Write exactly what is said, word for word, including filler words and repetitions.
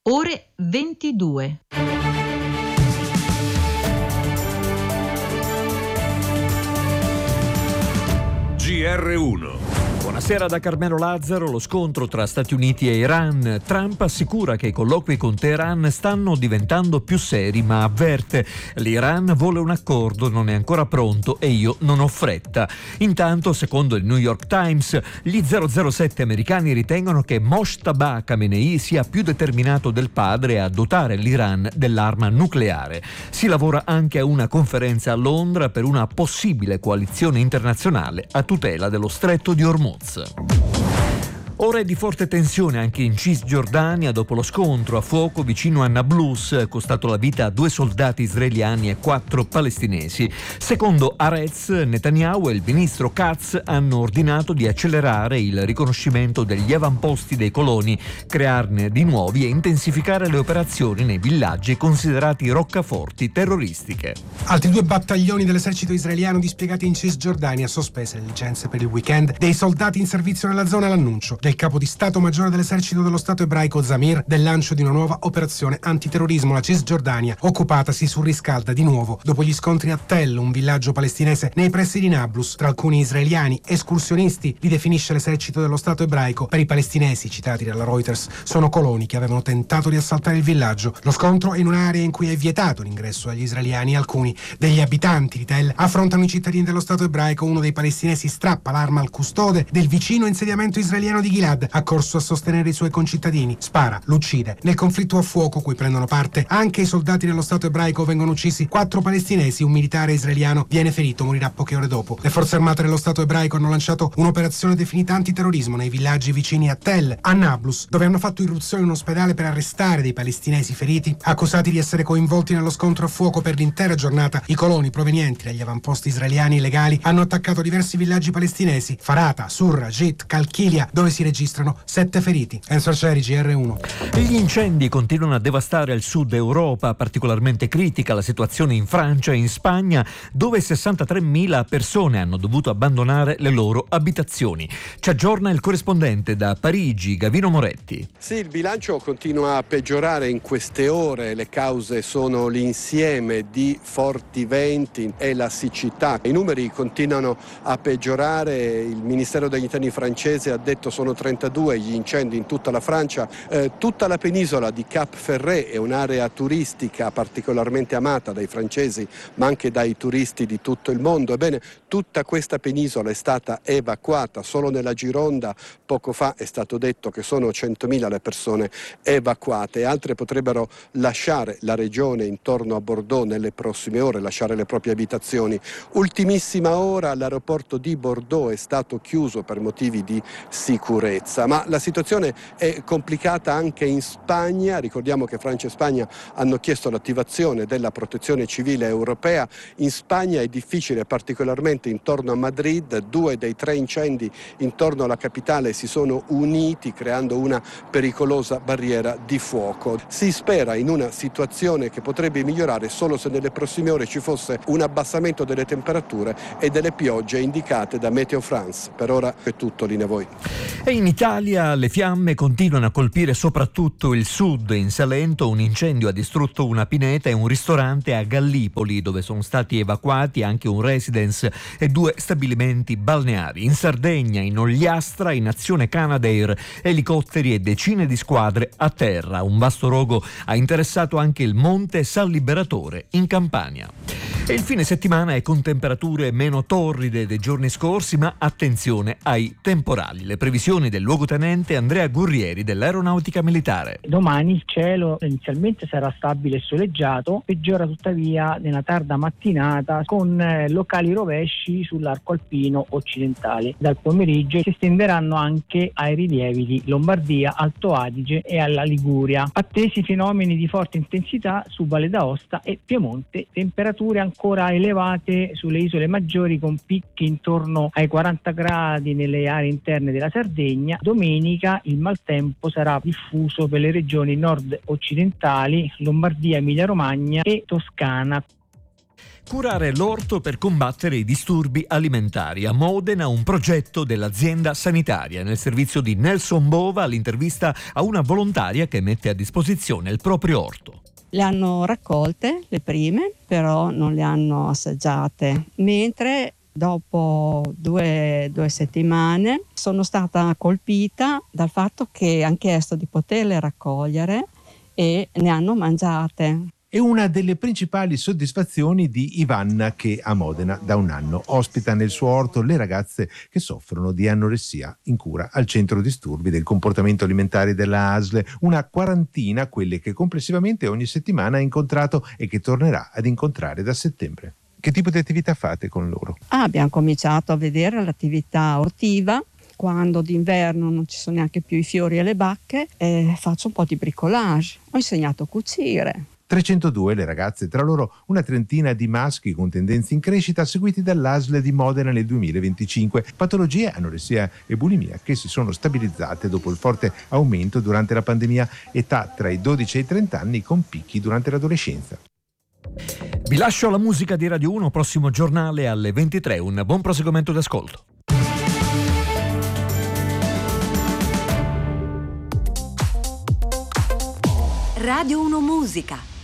ore ventidue. G R uno. Buonasera da Carmelo Lazzaro. Lo scontro tra Stati Uniti e Iran. Trump assicura che i colloqui con Teheran stanno diventando più seri, ma avverte: l'Iran vuole un accordo, non è ancora pronto e io non ho fretta. Intanto, secondo il New York Times, gli zero zero sette americani ritengono che Mojtaba Khamenei sia più determinato del padre a dotare l'Iran dell'arma nucleare. Si lavora anche a una conferenza a Londra per una possibile coalizione internazionale a tutela dello stretto di Hormuz. Ore di forte tensione anche in Cisgiordania dopo lo scontro a fuoco vicino a Nablus, costato la vita a due soldati israeliani e quattro palestinesi. Secondo Haaretz, Netanyahu e il ministro Katz hanno ordinato di accelerare il riconoscimento degli avamposti dei coloni, crearne di nuovi e intensificare le operazioni nei villaggi considerati roccaforti terroristiche. Altri due battaglioni dell'esercito israeliano dispiegati in Cisgiordania, sospese le licenze per il weekend dei soldati in servizio nella zona. L'annuncio del capo di Stato Maggiore dell'esercito dello Stato ebraico Zamir del lancio di una nuova operazione antiterrorismo. La Cisgiordania occupatasi surriscalda di nuovo dopo gli scontri a Tell, un villaggio palestinese nei pressi di Nablus, tra alcuni israeliani escursionisti. Li definisce l'esercito dello Stato ebraico. Per i palestinesi citati dalla Reuters sono coloni che avevano tentato di assaltare il villaggio. Lo scontro è in un'area in cui è vietato l'ingresso agli israeliani. Alcuni degli abitanti di Tell affrontano i cittadini dello Stato ebraico. Uno dei palestinesi strappa l'arma al custode del vicino insediamento israeliano di Gilad, accorso a sostenere i suoi concittadini. Spara, lo uccide. Nel conflitto a fuoco, cui prendono parte anche i soldati dello Stato ebraico, vengono uccisi quattro palestinesi. Un militare israeliano viene ferito, morirà poche ore dopo. Le forze armate dello Stato ebraico hanno lanciato un'operazione definita antiterrorismo nei villaggi vicini a Tell, a Nablus, dove hanno fatto irruzione in un ospedale per arrestare dei palestinesi feriti, accusati di essere coinvolti nello scontro a fuoco. Per l'intera giornata i coloni provenienti dagli avamposti israeliani illegali hanno attaccato diversi villaggi palestinesi: Farata, Surra, Jit, Kalkilia, dove si registrano sette feriti. Enzo Arcieri, G R uno. Gli incendi continuano a devastare il sud Europa, particolarmente critica la situazione in Francia e in Spagna, dove sessantatremila persone hanno dovuto abbandonare le loro abitazioni. Ci aggiorna il corrispondente da Parigi, Gavino Moretti. Sì, il bilancio continua a peggiorare in queste ore. Le cause sono l'insieme di forti venti e la siccità. I numeri continuano a peggiorare. Il Ministero degli Interni francese ha detto sono trentadue gli incendi in tutta la Francia. Eh, tutta la penisola di Cap Ferret è un'area turistica particolarmente amata dai francesi ma anche dai turisti di tutto il mondo. Ebbene, tutta questa penisola è stata evacuata. Solo nella Gironda poco fa è stato detto che sono centomila le persone evacuate. Altre potrebbero lasciare la regione intorno a Bordeaux nelle prossime ore, lasciare le proprie abitazioni. Ultimissima ora, l'aeroporto di Bordeaux è stato chiuso per motivi di sicurezza, ma la situazione è complicata anche in Spagna. Ricordiamo che Francia e Spagna hanno chiesto l'attivazione della protezione civile europea. In Spagna è difficile, particolarmente intorno a Madrid. Due dei tre incendi intorno alla capitale si sono uniti creando una pericolosa barriera di fuoco. Si spera in una situazione che potrebbe migliorare solo se nelle prossime ore ci fosse un abbassamento delle temperature e delle piogge indicate da Meteo France. Per ora è tutto, linea a voi. E in Italia le fiamme continuano a colpire soprattutto il sud. In Salento un incendio ha distrutto una pineta e un ristorante a Gallipoli, dove sono stati evacuati anche un residence e due stabilimenti balneari. In Sardegna, in Ogliastra, in azione Canadair, elicotteri e decine di squadre a terra. Un vasto rogo ha interessato anche il Monte San Liberatore in Campania. E il fine settimana è con temperature meno torride dei giorni scorsi, ma attenzione ai temporali. Le previsioni del luogotenente Andrea Gurrieri dell'Aeronautica Militare. Domani il cielo inizialmente sarà stabile e soleggiato, peggiora tuttavia nella tarda mattinata con eh, locali rovesci sull'arco alpino occidentale. Dal pomeriggio si estenderanno anche ai rilievi di Lombardia, Alto Adige e alla Liguria. Attesi fenomeni di forte intensità su Valle d'Aosta e Piemonte, temperature ancora elevate sulle isole maggiori con picchi intorno ai quaranta gradi nelle aree interne della Sardegna. Domenica il maltempo sarà diffuso per le regioni nord occidentali, Lombardia, Emilia Romagna e Toscana. Curare l'orto per combattere i disturbi alimentari. A Modena un progetto dell'azienda sanitaria. Nel servizio di Nelson Bova l'intervista a una volontaria che mette a disposizione il proprio orto. Le hanno raccolte le prime, però non le hanno assaggiate, mentre dopo due, due settimane sono stata colpita dal fatto che hanno chiesto di poterle raccogliere e ne hanno mangiate. È una delle principali soddisfazioni di Ivanna, che a Modena da un anno ospita nel suo orto le ragazze che soffrono di anoressia in cura al centro disturbi del comportamento alimentare della A S L, una quarantina quelle che complessivamente ogni settimana ha incontrato e che tornerà ad incontrare da settembre. Che tipo di attività fate con loro? Ah, abbiamo cominciato a vedere l'attività ortiva. Quando d'inverno non ci sono neanche più i fiori e le bacche, eh, faccio un po' di bricolage. Ho insegnato a cucire. trecentodue le ragazze, tra loro una trentina di maschi con tendenze in crescita, seguiti dall'A S L di Modena nel duemilaventicinque. Patologie, anoressia e bulimia, che si sono stabilizzate dopo il forte aumento durante la pandemia, età tra i dodici e i trenta anni con picchi durante l'adolescenza. Vi lascio la musica di Radio uno, prossimo giornale alle ventitré. Un buon proseguimento d'ascolto. Radio uno Musica.